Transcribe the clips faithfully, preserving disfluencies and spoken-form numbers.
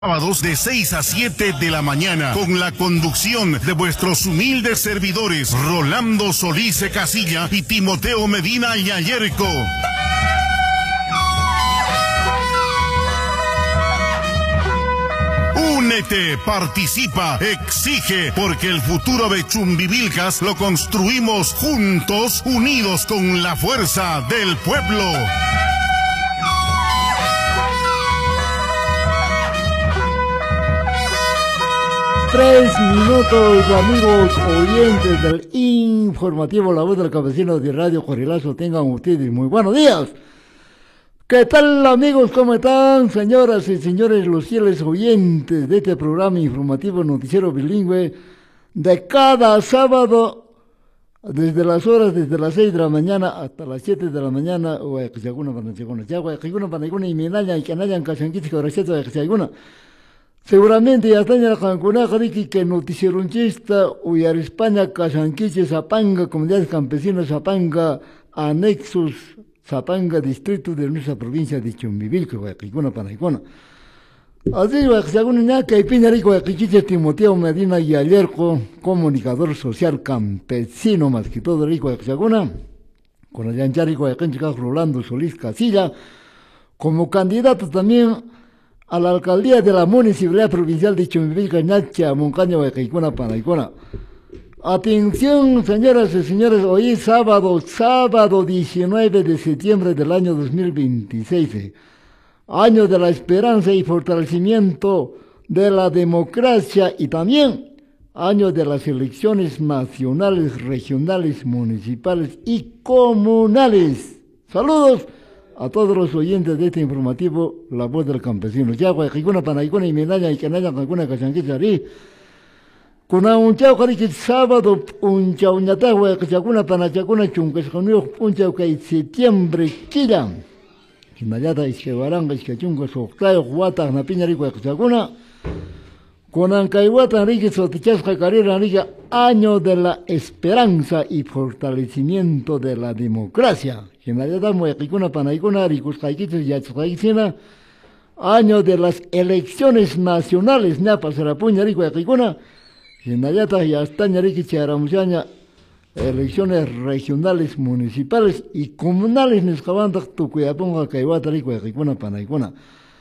Sábados de seis a siete de la mañana, con la conducción de vuestros humildes servidores, Rolando Solís Casilla y Timoteo Medina Yayerco. Únete, participa, exige, porque el futuro de Chumbivilcas lo construimos juntos, unidos con la fuerza del pueblo. Tres minutos, amigos oyentes del informativo La Voz del Campesino de Radio Corrilazo. Tengan ustedes muy buenos días. ¿Qué tal, amigos? ¿Cómo están? Señoras y señores, los fieles oyentes de este programa informativo noticiero bilingüe de cada sábado, desde las horas, desde las seis de la mañana hasta las siete de la mañana. Seguramente ya están en la Cancuna, que noticiero unchista, Uyar España, Casanquiche, Zapanga, Comunidad Campesina Zapanga, anexos Zapanga, distrito de nuestra provincia de Chumbivilcas, Guayquicuna, Panaicona. Así, según ya que Pinarico, Guayquiche, Timoteo Medina Yayerco, comunicador social campesino, más que todo rico, Guayquicuna, con el Yancharico, Guayquinchica, Rolando Solís Casilla, como candidato también a la alcaldía de la Municipalidad Provincial de Chumbivilcas, Nacha, Moncaña, Guayquicuna, Panaicona. Atención, señoras y señores, hoy es sábado, sábado diecinueve de septiembre del año dos mil veintiséis, año de la esperanza y fortalecimiento de la democracia y también año de las elecciones nacionales, regionales, municipales y comunales. Saludos a todos los oyentes de este informativo, La Voz del Campesino. Ya, Guayquicuna, Panaicona y Menaya y Canalla, Cancuna, Casanquichari. Kuna un chau que sábado, un chau ñata, Guayquicuna, Panachacuna, Chunquesconio, un chau que septiembre, Quilla. Hinayata, Isquebaranga, Isquechunca, Soctayo, Guata, Napiñari, Guayquicuna. Kunan Caihuata, Enrique Sotichasca, Carrera, Enrique, año de la esperanza y fortalecimiento de la democracia. Hinayata, Guayquicuna, Panaicona, Ricuscaiquiches, Yachcaicina, año de las elecciones nacionales, Ñapa, Serapuña, Guayquicuna. Hinayata, Yastaña, Riqui, Charamuchaña, elecciones regionales, municipales y comunales, Nescabanda, Tucuyaponga, Caihuata, Guayquicuna, Panaicona.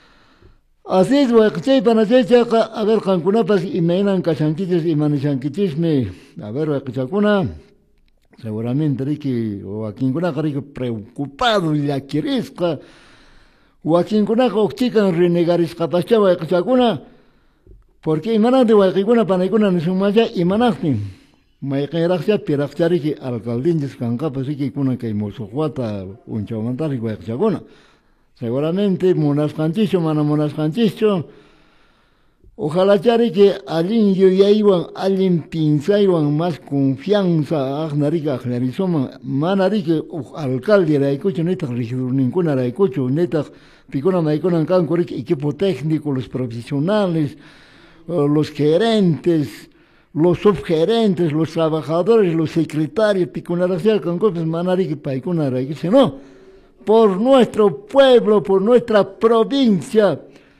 Así es, Guayquichay, Panachecha, a ver, Cancunapas, y Meinan, Casanquiches, y Manichanquichisme, a ver, Guayquicuna, seguramente, Riqui, o Aquíncuna, Riqui, preocupado, ya quieresca, o Aquíncuna, Ochican, Renegarisca, Pascha, Guayquicuna, porque imanante Guayquicuna, Panaicuna, Nisumaya, imanasti. Maiqueraxia, Piraxariki, alcaldinjes, Cancapas, Riqui, Cuna, Caimosojuata, un chaumantari, Guayquicuna. Seguramente, Monascanchicho, Mana Monascanchicho, ojalá chari que alguien yo ya iban, alguien pinza iban más confianza, Agnarica, Agnarizoma, Manarique, alcalde, la escucho, neta, regidor, ninguna la escucho, neta, Picona, Maicona, Cancoric, equipo técnico, los profesionales, los gerentes, los subgerentes, los trabajadores, los secretarios, Picona, Racial, Cancopes, Manarique, Paicona, Raquiche, no. Por nuestro pueblo, por nuestra provincia,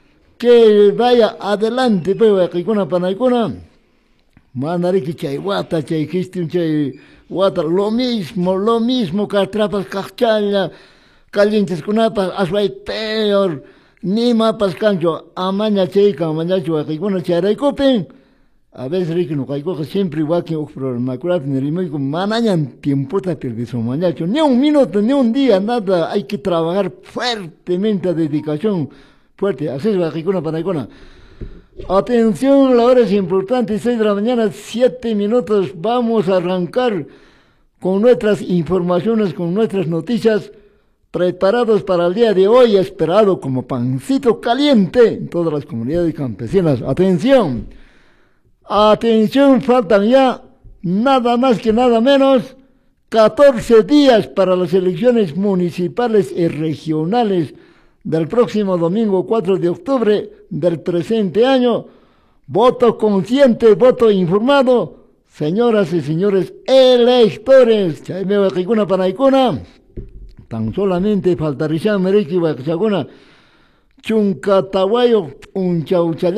que vaya adelante, pues, Guayquicuna, Panaicona, Manarique, Chayhuata, Chayquistin, Chayhuata, lo mismo, lo mismo, Catrapas, Cachalla, Calientes, Cunapas, Asway, peor, ni mapas, Cancho, Amaña, Chayca, Amaña, Guayquicuna, Chayraicopin. A veces Ricky no caigo siempre igual que un programa, ni manañan tiempo de perdición, mañacho, ni un minuto, ni un día, nada, hay que trabajar fuertemente, dedicación fuerte, así es Guayquicuna, Panaicona. Atención, la hora es importante, seis de la mañana, siete minutos, vamos a arrancar con nuestras informaciones, con nuestras noticias, preparados para el día de hoy, esperado como pancito caliente en todas las comunidades campesinas. Atención. Atención, faltan ya nada más que nada menos catorce días para las elecciones municipales y regionales del próximo domingo cuatro de octubre del presente año. Voto consciente, voto informado, señoras y señores electores. Chaime Guayquicuna, Panaicona, tan solamente faltaría Meriki, Guayquicuna, chunka tawayo unchauchala